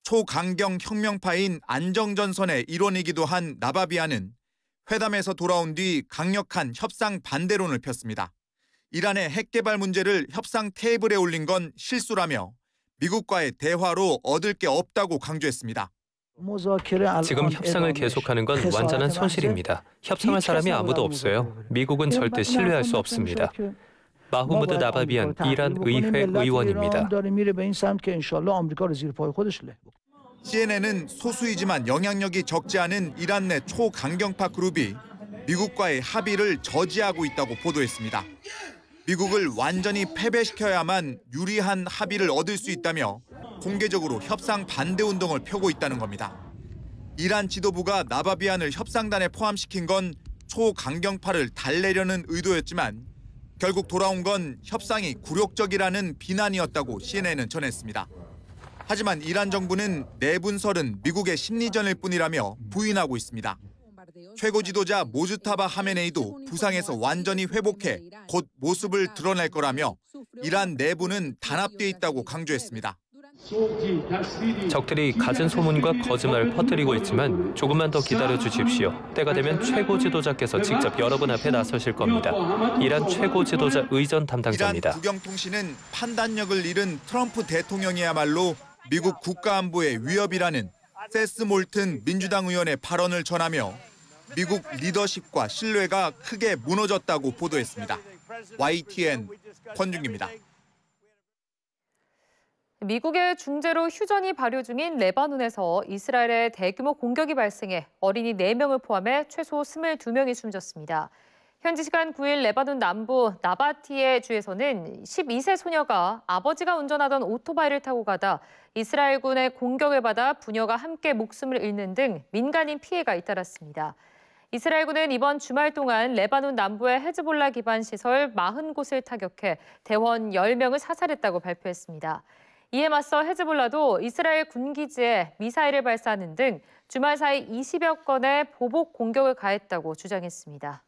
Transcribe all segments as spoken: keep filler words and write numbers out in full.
초강경 혁명파인 안정전선의 일원이기도 한 나바비아는 회담에서 돌아온 뒤 강력한 협상 반대론을 폈습니다. 이란의 핵 개발 문제를 협상 테이블에 올린 건 실수라며 미국과의 대화로 얻을 게 없다고 강조했습니다. 지금 협상을 계속하는 건 완전한 손실입니다. 협상할 사람이 아무도 없어요. 미국은 절대 신뢰할 수 없습니다. 마후무드 나바비안 이란 의회 의원입니다. 씨엔엔은 소수이지만 영향력이 적지 않은 이란 내 초강경파 그룹이 미국과의 합의를 저지하고 있다고 보도했습니다. 미국을 완전히 패배시켜야만 유리한 합의를 얻을 수 있다며 공개적으로 협상 반대 운동을 펴고 있다는 겁니다. 이란 지도부가 나바비안을 협상단에 포함시킨 건 초강경파를 달래려는 의도였지만 결국 돌아온 건 협상이 굴욕적이라는 비난이었다고 씨엔엔은 전했습니다. 하지만 이란 정부는 내분설은 미국의 심리전일 뿐이라며 부인하고 있습니다. 최고 지도자 모즈타바 하메네이도 부상에서 완전히 회복해 곧 모습을 드러낼 거라며 이란 내부는 단합돼 있다고 강조했습니다. 적들이 갖은 소문과 거짓말을 퍼뜨리고 있지만 조금만 더 기다려 주십시오. 때가 되면 최고 지도자께서 직접 여러분 앞에 나서실 겁니다. 이란 최고 지도자 의전 담당자입니다. 이란 국영통신은 판단력을 잃은 트럼프 대통령이야말로 미국 국가안보의 위협이라는 세스 몰튼 민주당 의원의 발언을 전하며 미국 리더십과 신뢰가 크게 무너졌다고 보도했습니다. 와이티엔 권준기입니다. 미국의 중재로 휴전이 발효 중인 레바논에서 이스라엘의 대규모 공격이 발생해 어린이 네 명을 포함해 최소 이십이 명이 숨졌습니다. 현지 시간 구 일 레바논 남부 나바티에 주에서는 십이 세 소녀가 아버지가 운전하던 오토바이를 타고 가다 이스라엘군의 공격을 받아 부녀가 함께 목숨을 잃는 등 민간인 피해가 잇따랐습니다. 이스라엘군은 이번 주말 동안 레바논 남부의 헤즈볼라 기반 시설 사십 곳을 타격해 대원 열 명을 사살했다고 발표했습니다. 이에 맞서 헤즈볼라도 이스라엘 군기지에 미사일을 발사하는 등 주말 사이 이십여 건의 보복 공격을 가했다고 주장했습니다.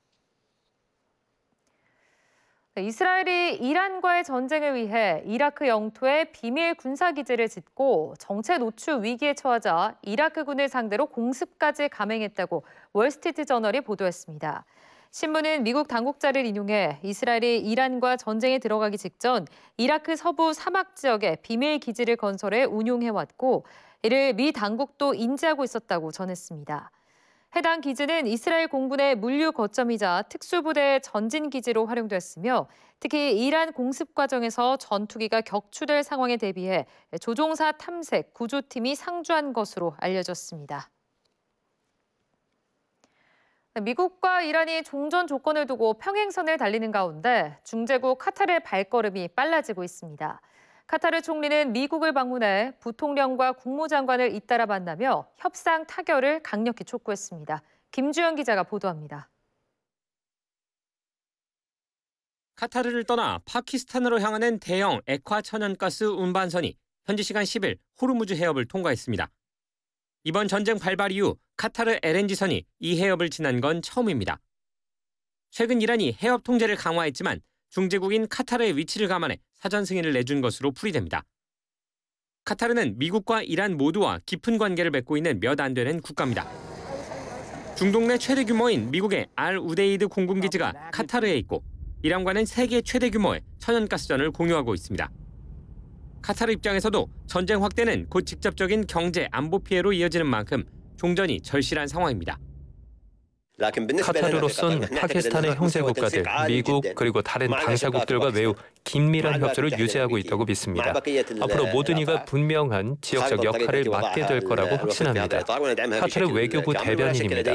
이스라엘이 이란과의 전쟁을 위해 이라크 영토에 비밀 군사기지를 짓고 정체 노출 위기에 처하자 이라크군을 상대로 공습까지 감행했다고 월스트리트저널이 보도했습니다. 신문은 미국 당국자를 인용해 이스라엘이 이란과 전쟁에 들어가기 직전 이라크 서부 사막 지역에 비밀 기지를 건설해 운용해왔고 이를 미 당국도 인지하고 있었다고 전했습니다. 해당 기지는 이스라엘 공군의 물류 거점이자 특수부대의 전진 기지로 활용됐으며 특히 이란 공습 과정에서 전투기가 격추될 상황에 대비해 조종사 탐색 구조팀이 상주한 것으로 알려졌습니다. 미국과 이란이 종전 조건을 두고 평행선을 달리는 가운데 중재국 카타르의 발걸음이 빨라지고 있습니다. 카타르 총리는 미국을 방문해 부통령과 국무장관을 잇따라 만나며 협상 타결을 강력히 촉구했습니다. 김주영 기자가 보도합니다. 카타르를 떠나 파키스탄으로 향하는 대형 액화 천연가스 운반선이 현지 시간 십 일 호르무즈 해협을 통과했습니다. 이번 전쟁 발발 이후 카타르 엘엔지선이 이 해협을 지난 건 처음입니다. 최근 이란이 해협 통제를 강화했지만 중재국인 카타르의 위치를 감안해 사전 승인을 내준 것으로 풀이됩니다. 카타르는 미국과 이란 모두와 깊은 관계를 맺고 있는 몇 안 되는 국가입니다. 중동 내 최대 규모인 미국의 알 우데이드 공군기지가 카타르에 있고 이란과는 세계 최대 규모의 천연가스전을 공유하고 있습니다. 카타르 입장에서도 전쟁 확대는 곧 직접적인 경제 안보 피해로 이어지는 만큼 종전이 절실한 상황입니다. 카타르로선 파키스탄의 형제 국가들, 미국 그리고 다른 당사국들과 매우 긴밀한 협조를 유지하고 있다고 믿습니다. 앞으로 모든 이가 분명한 지역적 역할을 맡게 될 거라고 확신합니다. 카타르 외교부 대변인입니다.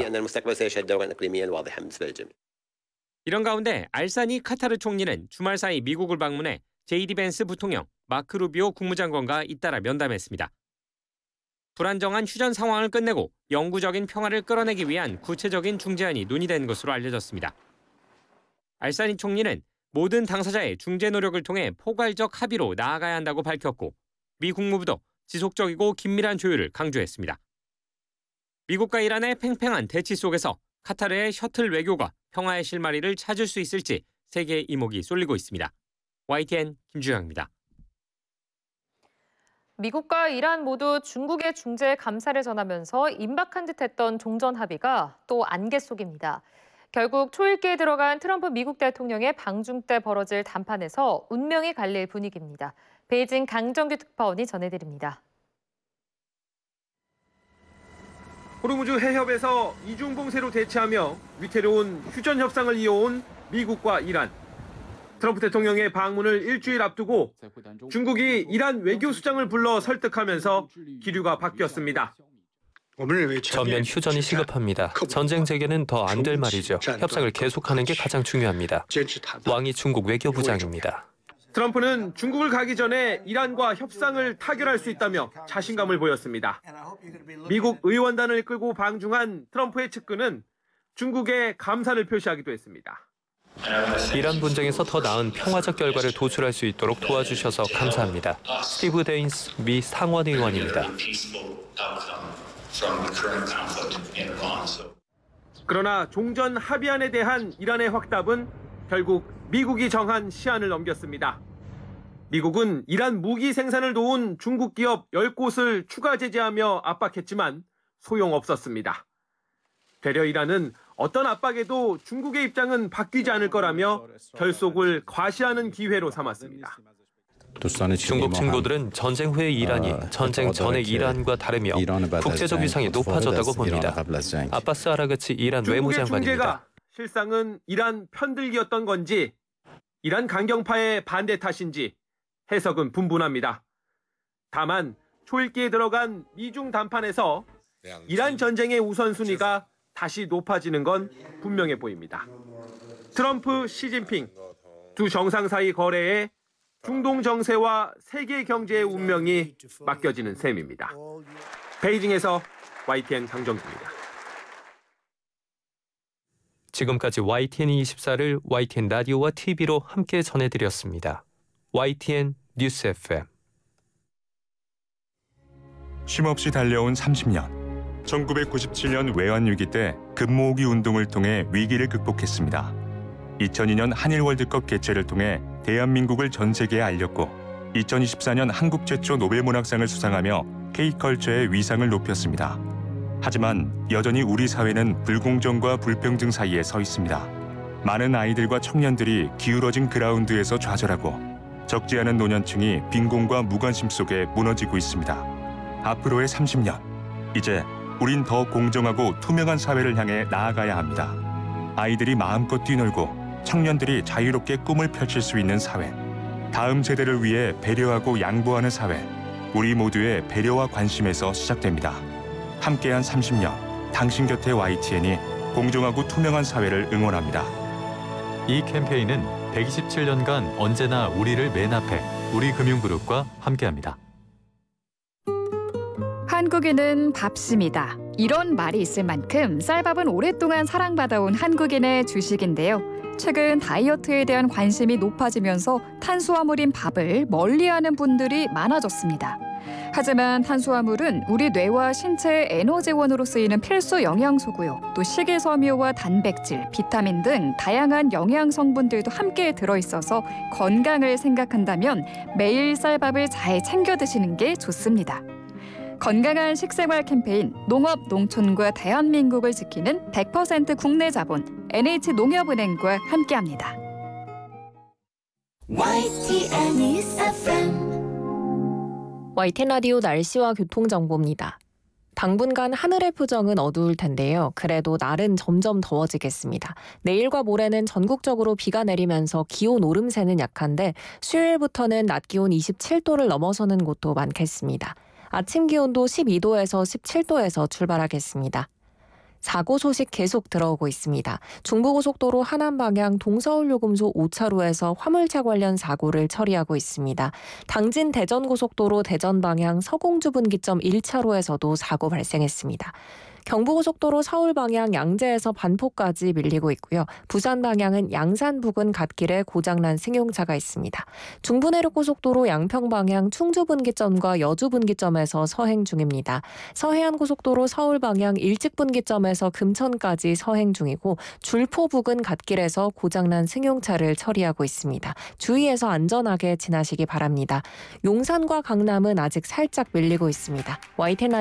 이런 가운데 알사니 카타르 총리는 주말 사이 미국을 방문해 제이디 벤스 부통령, 마크 루비오 국무장관과 잇따라 면담했습니다. 불안정한 휴전 상황을 끝내고 영구적인 평화를 끌어내기 위한 구체적인 중재안이 논의된 것으로 알려졌습니다. 알사니 총리는 모든 당사자의 중재 노력을 통해 포괄적 합의로 나아가야 한다고 밝혔고 미 국무부도 지속적이고 긴밀한 조율을 강조했습니다. 미국과 이란의 팽팽한 대치 속에서 카타르의 셔틀 외교가 평화의 실마리를 찾을 수 있을지 세계의 이목이 쏠리고 있습니다. 와이티엔 김주영입니다. 미국과 이란 모두 중국의 중재에 감사를 전하면서 임박한 듯했던 종전 합의가 또 안개 속입니다. 결국 초읽기에 들어간 트럼프 미국 대통령의 방중 때 벌어질談판에서 운명이 갈릴 분위기입니다. 베이징 강정규 특파원이 전해드립니다. 호르무즈 해협에서 이중 봉쇄로 대치하며 위태로운 휴전 협상을 이어온 미국과 이란. 트럼프 대통령의 방문을 일주일 앞두고 중국이 이란 외교수장을 불러 설득하면서 기류가 바뀌었습니다. 전면 휴전이 시급합니다. 전쟁 재개는 더 안 될 말이죠. 협상을 계속하는 게 가장 중요합니다. 왕이 중국 외교부장입니다. 트럼프는 중국을 가기 전에 이란과 협상을 타결할 수 있다며 자신감을 보였습니다. 미국 의원단을 끌고 방중한 트럼프의 측근은 중국에 감사를 표시하기도 했습니다. 이란 분쟁에서 더 나은 평화적 결과를 도출할 수 있도록 도와주셔서 감사합니다. 스티브 데인스 미 상원의원입니다. 그러나 종전 합의안에 대한 이란의 확답은 결국 미국이 정한 시한을 넘겼습니다. 미국은 이란 무기 생산을 도운 중국 기업 열 곳을 추가 제재하며 압박했지만 소용없었습니다. 되려 이란은 어떤 압박에도 중국의 입장은 바뀌지 않을 거라며 결속을 과시하는 기회로 삼았습니다. 중국 친구들은 전쟁 후의 이란이 전쟁 전의 이란과 다르며 국제적 위상이 높아졌다고 봅니다. 아바스 아라그치 이란 외무장관입니다. 중국의 중재가 실상은 이란 편들기였던 건지 이란 강경파의 반대 탓인지 해석은 분분합니다. 다만 초읽기에 들어간 미중 담판에서 이란 전쟁의 우선순위가 다시 높아지는 건 분명해 보입니다. 트럼프, 시진핑 두 정상 사이 거래에 중동 정세와 세계 경제의 운명이 맡겨지는 셈입니다. 베이징에서 와이티엔 강정규입니다. 지금까지 와이티엔 이십사를 와이티엔 라디오와 티비로 함께 전해드렸습니다. 와이티엔 뉴스 에프엠. 쉼없이 달려온 삼십 년. 천구백구십칠 년 외환위기 때 금모으기 운동을 통해 위기를 극복했습니다. 이천이 년 한일 월드컵 개최를 통해 대한민국을 전 세계에 알렸고 이천이십사 년 한국 최초 노벨문학상을 수상하며 K컬처의 위상을 높였습니다. 하지만 여전히 우리 사회는 불공정과 불평등 사이에 서 있습니다. 많은 아이들과 청년들이 기울어진 그라운드에서 좌절하고 적지 않은 노년층이 빈곤과 무관심 속에 무너지고 있습니다. 앞으로의 삼십 년, 이제 우린 더 공정하고 투명한 사회를 향해 나아가야 합니다. 아이들이 마음껏 뛰놀고 청년들이 자유롭게 꿈을 펼칠 수 있는 사회. 다음 세대를 위해 배려하고 양보하는 사회. 우리 모두의 배려와 관심에서 시작됩니다. 함께한 삼십 년, 당신 곁에 와이티엔이 공정하고 투명한 사회를 응원합니다. 이 캠페인은 백이십칠 년간 언제나 우리를 맨 앞에 우리금융그룹과 함께합니다. 한국인은 밥심이다. 이런 말이 있을 만큼 쌀밥은 오랫동안 사랑받아온 한국인의 주식인데요. 최근 다이어트에 대한 관심이 높아지면서 탄수화물인 밥을 멀리하는 분들이 많아졌습니다. 하지만 탄수화물은 우리 뇌와 신체의 에너지원으로 쓰이는 필수 영양소고요. 또 식이섬유와 단백질, 비타민 등 다양한 영양 성분들도 함께 들어있어서 건강을 생각한다면 매일 쌀밥을 잘 챙겨 드시는 게 좋습니다. 건강한 식생활 캠페인 농업, 농촌과 대한민국을 지키는 백 퍼센트 국내 자본 엔에이치농협은행과 함께합니다. 와이티엔 뉴스 에프엠 와이티엔 라디오 날씨와 교통정보입니다. 당분간 하늘의 표정은 어두울 텐데요. 그래도 날은 점점 더워지겠습니다. 내일과 모레는 전국적으로 비가 내리면서 기온 오름세는 약한데 수요일부터는 낮 기온 이십칠 도를 넘어서는 곳도 많겠습니다. 아침 기온도 십이 도에서 십칠 도에서 출발하겠습니다. 사고 소식 계속 들어오고 있습니다. 중부고속도로 하남 방향 동서울요금소 오 차로에서 화물차 관련 사고를 처리하고 있습니다. 당진 대전고속도로 대전 방향 서공주 분기점 일 차로에서도 사고 발생했습니다. 경부고속도로 서울 방향 양재에서 반포까지 밀리고 있고요. 부산 방향은 양산 부근 갓길에 고장난 승용차가 있습니다. 중부내륙고속도로 양평 방향 충주 분기점과 여주 분기점에서 서행 중입니다. 서해안고속도로 서울 방향 일찍 분기점에서 금천까지 서행 중이고 줄포 부근 갓길에서 고장난 승용차를 처리하고 있습니다. 주의해서 안전하게 지나시기 바랍니다. 용산과 강남은 아직 살짝 밀리고 있습니다. 와이티엔